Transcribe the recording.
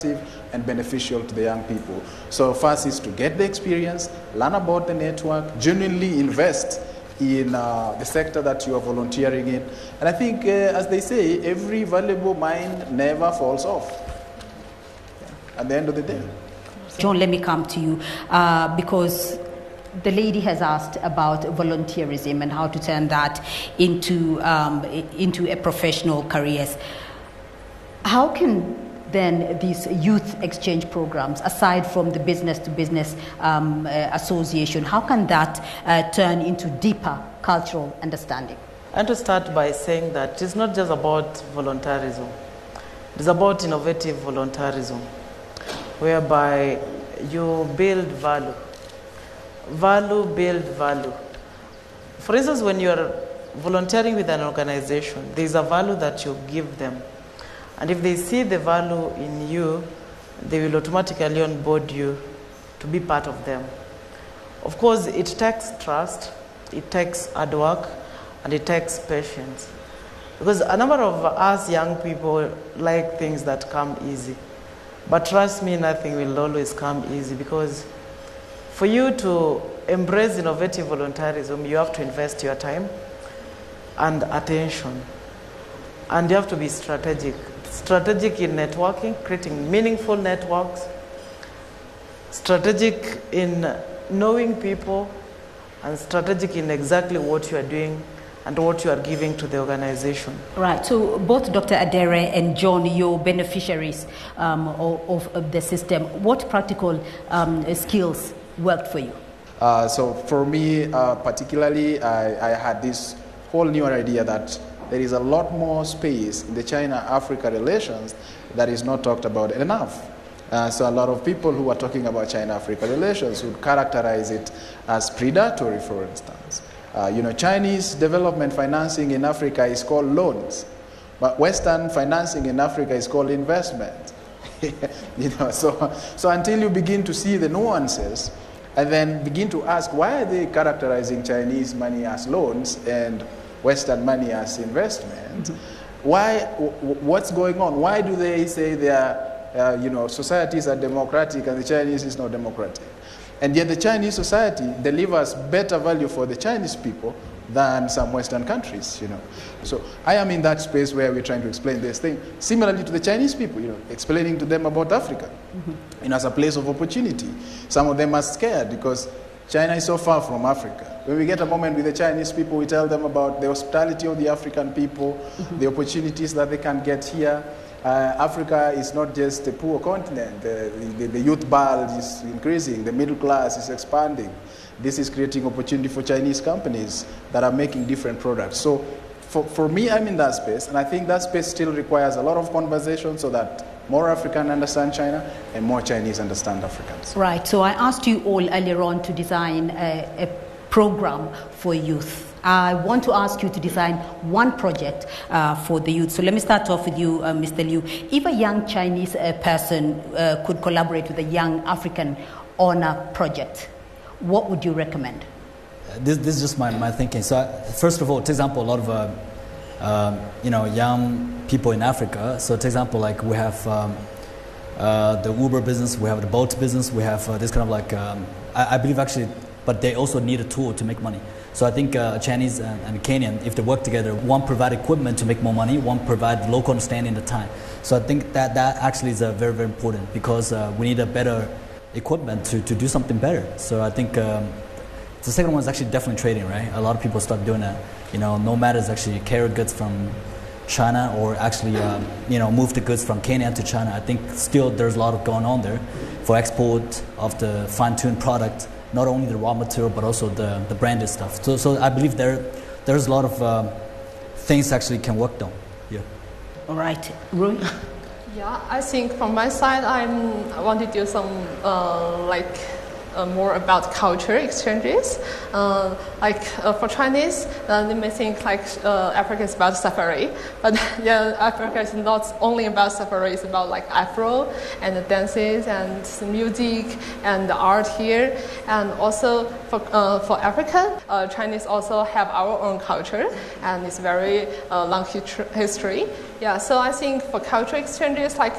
and beneficial to the young people. So first is to get the experience, learn about the network, genuinely invest in the sector that you are volunteering in. And I think, as they say, every valuable mind never falls off at the end of the day. John, let me come to you because the lady has asked about volunteerism and how to turn that into a professional career. How can then these youth exchange programs, aside from the business-to-business association, how can that turn into deeper cultural understanding? I want to start by saying that it's not just about voluntarism. It's about innovative voluntarism, whereby you build value. Value, build value. For instance, when you're volunteering with an organization, there's a value that you give them. And if they see the value in you, they will automatically onboard you to be part of them. Of course, it takes trust, it takes hard work, and it takes patience. Because a number of us young people like things that come easy. But trust me, nothing will always come easy, because for you to embrace innovative voluntarism, you have to invest your time and attention. And you have to be strategic. Strategic in networking, creating meaningful networks. Strategic in knowing people, and strategic in exactly what you are doing and what you are giving to the organization. Right, so both Dr. Adere and John, you're beneficiaries of the system. What practical skills worked for you? So for me, particularly, I had this whole new idea that there is a lot more space in the China-Africa relations that is not talked about enough. So a lot of people who are talking about China-Africa relations would characterize it as predatory, for instance. Chinese development financing in Africa is called loans, but Western financing in Africa is called investment. So until you begin to see the nuances, and then begin to ask, why are they characterizing Chinese money as loans and Western money as investment? What's going on? Why do they say their societies are democratic and the Chinese is not democratic? And yet the Chinese society delivers better value for the Chinese people than some Western countries, So I am in that space where we're trying to explain this thing, similarly to the Chinese people, explaining to them about Africa, as a place of opportunity. Some of them are scared because China is so far from Africa. When we get a moment with the Chinese people, we tell them about the hospitality of the African people, the opportunities that they can get here. Africa is not just a poor continent. The youth bulge is increasing. The middle class is expanding. This is creating opportunity for Chinese companies that are making different products. So for me, I'm in that space, and I think that space still requires a lot of conversation so that more Africans understand China and more Chinese understand Africans. Right. So I asked you all earlier on to design a program for youth. I want to ask you to design one project for the youth. So let me start off with you, Mr. Liu. If a young Chinese person could collaborate with a young African on a project, what would you recommend? This is just my thinking. So first of all, to example, a lot of young people in Africa. So to example, like we have the Uber business, we have the Bolt business, we have this kind of I believe actually, but they also need a tool to make money. So I think Chinese and Kenyan, if they work together, one provide equipment to make more money, one provide local understanding at the time. So I think that actually is very, very important, because we need a better equipment to do something better. So I think the second one is actually definitely trading, right? A lot of people start doing that. No matter is actually carry goods from China or actually move the goods from Kenya to China. I think still there's a lot of going on there for export of the fine-tuned product. Not only the raw material, but also the branded stuff. So I believe there's a lot of things actually can work on. Yeah. All right, Rui? Yeah, I think from my side, I want to do some more about culture exchanges. For Chinese, they may think Africa is about safari, but yeah, Africa is not only about safari. It's about Afro and the dances and the music and the art here. And also for Africa, Chinese also have our own culture, and it's very long history. Yeah, so I think for culture exchanges,